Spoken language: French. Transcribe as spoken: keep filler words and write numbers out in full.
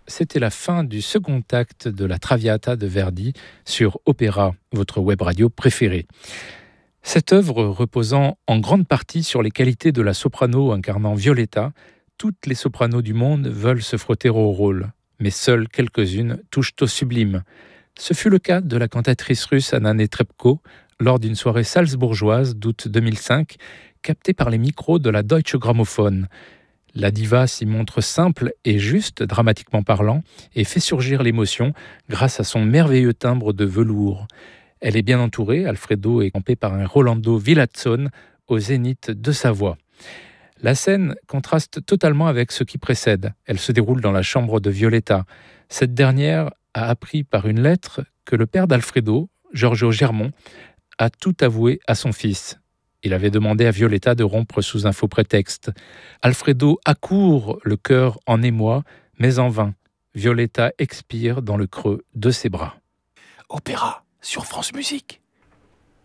c'était la fin du second acte de la Traviata de Verdi sur Opéra, votre web radio préférée. Cette œuvre reposant en grande partie sur les qualités de la soprano incarnant Violetta, toutes les sopranos du monde veulent se frotter au rôle, mais seules quelques-unes touchent au sublime. Ce fut le cas de la cantatrice russe Anna Netrebko lors d'une soirée salzbourgeoise d'août deux mille cinq, captée par les micros de la Deutsche Grammophon. La diva s'y montre simple et juste, dramatiquement parlant, et fait surgir l'émotion grâce à son merveilleux timbre de velours. Elle est bien entourée, Alfredo est campé par un Rolando Villazone au zénith de sa voix. La scène contraste totalement avec ce qui précède. Elle se déroule dans la chambre de Violetta. Cette dernière a appris par une lettre que le père d'Alfredo, Giorgio Germont, a tout avoué à son fils. Il avait demandé à Violetta de rompre sous un faux prétexte. Alfredo accourt, le cœur en émoi, mais en vain. Violetta expire dans le creux de ses bras. Opéra sur France Musique.